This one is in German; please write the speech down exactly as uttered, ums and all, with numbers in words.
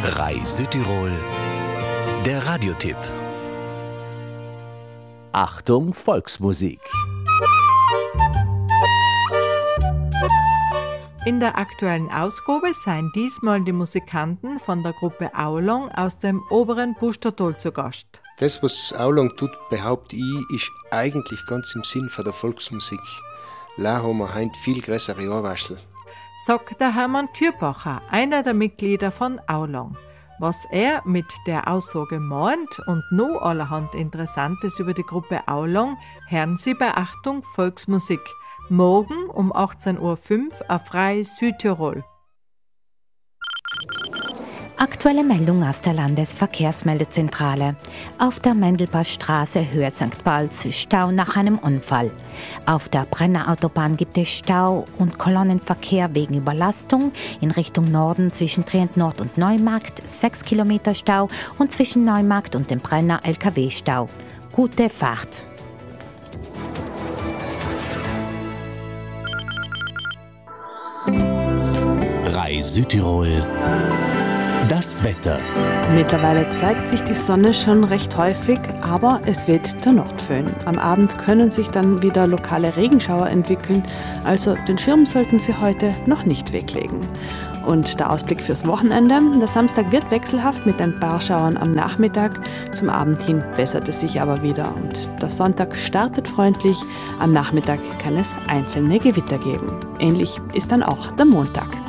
R A I Südtirol, der Radiotipp. Achtung, Volksmusik! In der aktuellen Ausgabe seien diesmal die Musikanten von der Gruppe Aulong aus dem oberen Pustertal zu Gast. Das, was Aulong tut, behaupte ich, ist eigentlich ganz im Sinn von der Volksmusik. La haben wir heute viel größere Anwaschel. Sagt der Hermann Kürbacher, einer der Mitglieder von Aulong. Was er mit der Aussage meint und noch allerhand Interessantes über die Gruppe Aulong, hören Sie bei Achtung Volksmusik. Morgen um achtzehn Uhr fünf auf R A I Südtirol. Aktuelle Meldung aus der Landesverkehrsmeldezentrale. Auf der Mendelbachstraße Höhe Sankt Balz Stau nach einem Unfall. Auf der Brenner Autobahn gibt es Stau und Kolonnenverkehr wegen Überlastung. In Richtung Norden zwischen Trient Nord und Neumarkt sechs Kilometer Stau und zwischen Neumarkt und dem Brenner L K W-Stau. Gute Fahrt! R A I Südtirol. Das Wetter. Mittlerweile zeigt sich die Sonne schon recht häufig, aber es weht der Nordföhn. Am Abend können sich dann wieder lokale Regenschauer entwickeln, also den Schirm sollten Sie heute noch nicht weglegen. Und der Ausblick fürs Wochenende: Der Samstag wird wechselhaft mit ein paar Schauern am Nachmittag. Zum Abend hin bessert es sich aber wieder. Und der Sonntag startet freundlich. Am Nachmittag kann es einzelne Gewitter geben. Ähnlich ist dann auch der Montag.